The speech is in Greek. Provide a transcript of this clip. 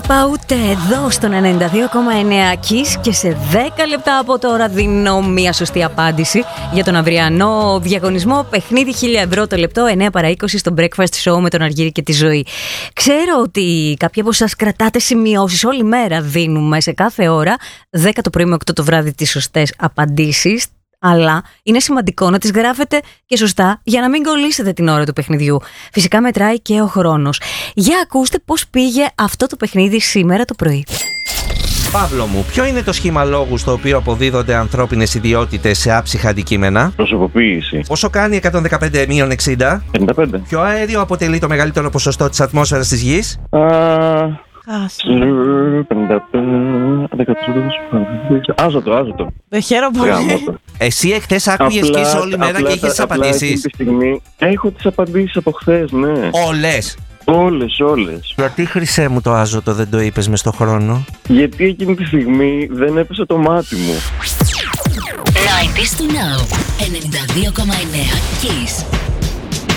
είπα ούτε εδώ στον 92,9 Kiss και σε 10 λεπτά από τώρα δίνω μια σωστή απάντηση για τον αυριανό διαγωνισμό παιχνίδι 1.000 ευρώ το λεπτό 9 παρά 20 στο Breakfast Show με τον Αργύρη και τη Ζωή. Ξέρω ότι κάποιοι από σας κρατάτε σημειώσεις, όλη μέρα δίνουμε σε κάθε ώρα 10 το πρωί με 8 το βράδυ τις σωστές απαντήσεις. Αλλά είναι σημαντικό να τις γράφετε και σωστά για να μην κολλήσετε την ώρα του παιχνιδιού. Φυσικά μετράει και ο χρόνος. Για ακούστε πώς πήγε αυτό το παιχνίδι σήμερα το πρωί. Παύλο μου, ποιο είναι το σχήμα λόγου στο οποίο αποδίδονται ανθρώπινες ιδιότητες σε άψυχα αντικείμενα? Προσωποποίηση. Πόσο κάνει 115 μείον 60? 55. Ποιο αέριο αποτελεί το μεγαλύτερο ποσοστό της ατμόσφαιρας της Γης? 55. Άζωτο. Δεν χαίρομαι πολύ. Εσύ εχθές άκουγες και όλη μέρα και είχες τις απαντήσεις? Έχω τις απαντήσεις από χθες, ναι. Όλες. Όλες. Γιατί, χρυσέ μου, το άζωτο δεν το είπες μες στο χρόνο? Γιατί εκείνη τη στιγμή δεν έπεσε το μάτι μου. 90s to now. 92,9 Kiss.